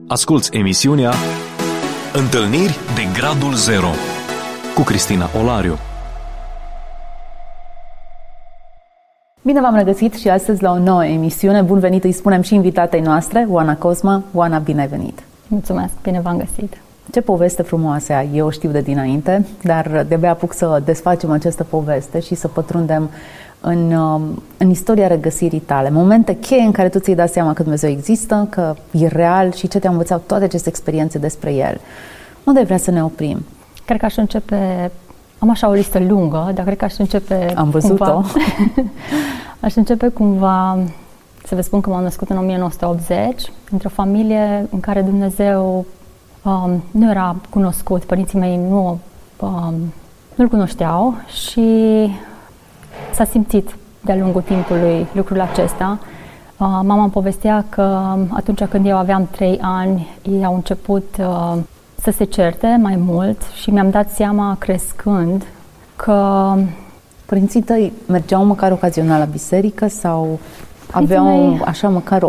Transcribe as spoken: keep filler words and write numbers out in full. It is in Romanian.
Asculți emisiunea Întâlniri de Gradul Zero cu Cristina Olariu. Bine v-am regăsit și astăzi la o nouă emisiune. Bun venit, îi spunem și invitatei noastre, Oana Cosma. Oana, bine ai venit! Mulțumesc, bine v-am găsit! Ce poveste frumoasă ai, eu o știu de dinainte, dar de-abia apuc să desfacem această poveste și să pătrundem în, în istoria regăsirii tale. Momente cheie în care tu ți-ai dat seama că Dumnezeu există, că e real și ce te-au învățat toate aceste experiențe despre El. Unde ai vrea să ne oprim? Cred că aș începe, am așa o listă lungă, dar cred că aș începe Am văzut-o. Cumva, aș începe cumva, să vă spun că m-am născut în o mie nouă sute optzeci, într-o familie în care Dumnezeu um, nu era cunoscut, părinții mei nu, um, nu-L cunoșteau și s-a simțit de-a lungul timpului lucrul acesta. Uh, mama îmi povestea că atunci când eu aveam trei ani, ei au început uh, să se certe mai mult și mi-am dat seama crescând că părinții tăi mergeau măcar ocazional la biserică sau aveau mei, așa măcar